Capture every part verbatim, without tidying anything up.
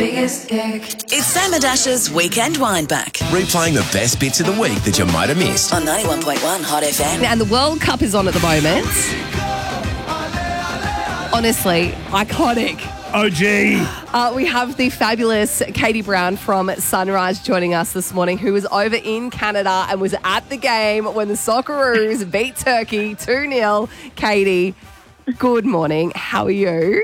biggest gig. It's Sam and Ash's Weekend Wineback Replaying the best bits of the week that you might have missed. on ninety-one point one Hot F M. And the World Cup is on at the moment. Honestly, iconic. O G. Uh, we have the fabulous Katie Brown from Sunrise joining us this morning, who was over in Canada and was at the game when the Socceroos beat Turkey two nil. Katie, good morning. How are you?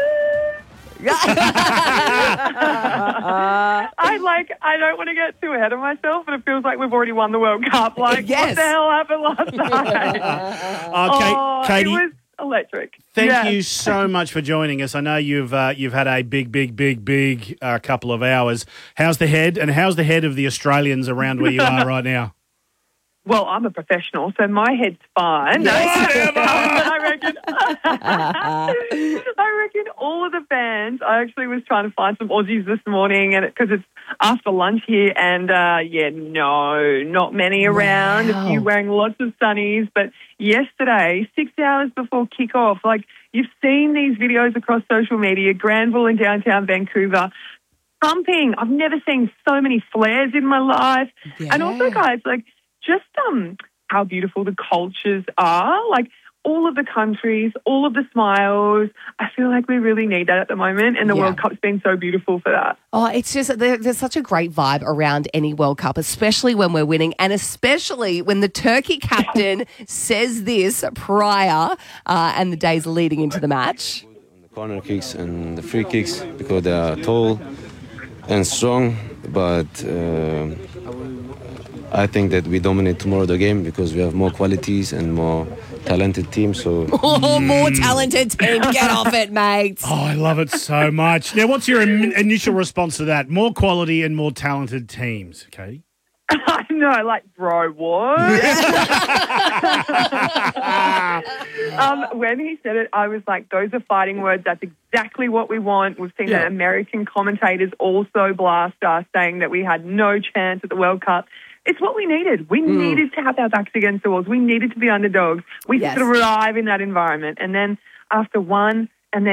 I like. I don't want to get too ahead of myself, but it feels like we've already won the World Cup. Like, Yes. what the hell happened last night? Uh, Ka- oh, Katie, it was electric. thank Yes. you so much for joining us. I know you've uh, you've had a big, big, big, big uh, couple of hours. How's the head, and how's the head of the Australians around where you are right now? Well, I'm a professional, so my head's fine. I reckon. I reckon all of the fans. I actually was trying to find some Aussies this morning, and because it's after lunch here, and uh, yeah, no, not many around. Wow. A few wearing lots of sunnies, but yesterday, six hours before kickoff, like you've seen these videos across social media, Granville in downtown Vancouver. Pumping. I've never seen so many flares in my life. Yeah. And also, guys, like, just um, how beautiful the cultures are. Like, all of the countries, all of the smiles. I feel like we really need that at the moment, and the Yeah. World Cup's been so beautiful for that. Oh, it's just, there, there's such a great vibe around any World Cup, especially when we're winning, and especially when the Turkey captain says this prior uh, and the days leading into the match. The corner kicks and the free kicks, because they are tall and strong, but uh, I think that we dominate tomorrow the game because we have more qualities and more talented team. So Oh, more talented team. Get off it, mate. Oh, I love it so much. Now, what's your im- initial response to that? More quality and more talented teams, Katie? I know, like, bro, what? um, when he said it, I was like, those are fighting words. That's exactly what we want. We've seen Yeah. the American commentators also blast us, saying that we had no chance at the World Cup. It's what we needed. We needed to have our backs against the walls. We needed to be underdogs. We Yes. thrive in that environment. And then after one,